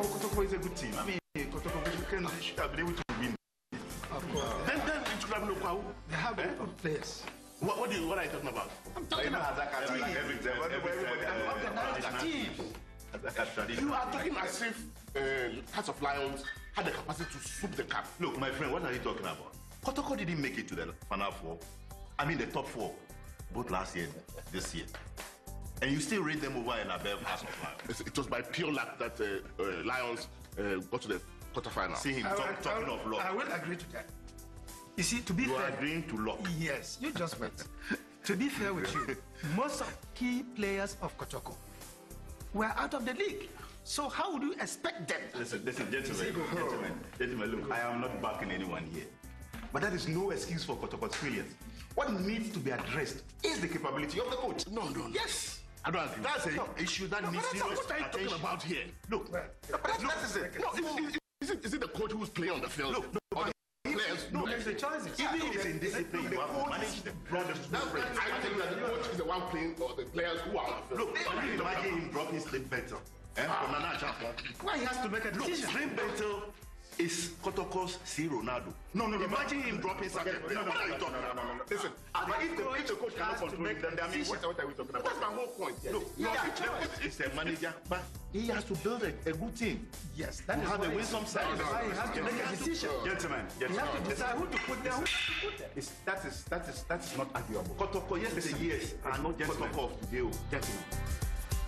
Kotoko is a good team. I mean, Kotoko should have been able to win. Of course. Then it should have looked out. They have good players. What are you talking about? I'm talking about organized teams. You are talking as if Hearts of Lions had the capacity to swoop the cup. Look, my friend, what are you talking about? Kotoko didn't make it to the final four. I mean, the top four, both last year and this year. And you still rate them over and above Hearts of Lions. It was by pure luck that Lions got to the quarterfinal. See him talking of luck. I will agree to that. You see, to be fair... You are agreeing to luck. Yes, you just wait. To be fair with you, most of key players of Kotoko were out of the league. So how would you expect them? Listen, gentlemen, look, I am not backing anyone here. But that is no excuse for Kotoko's failures. What needs to be addressed is the capability of the coach. No. Yes. I don't agree. That's an issue that needs serious What are you talking about here? Look, that is it. No, is it the coach who's playing on the field? Look, players? No, there's the choices. Even if it's indiscipline, you have to manage the brothers. I think that the coach is the one playing or the players who are on the field. Look, can you imagine him dropping Slim Bentel? Why he has to make a decision? Slim Bentel is Kotoko's C. Ronaldo. No. Imagine him dropping something. What are you talking about? Listen, if the coach cannot control it, then I mean, what are we talking about? That's my whole point. Look, it's a manager, but he has to build a good team. Yes, that is have why a winsome side. why he has to make a decision. Gentlemen, You have to decide who to put there, who to put there. that is not arguable. Kotoko yesterday, yes, are not Kotoko of today. Gentlemen.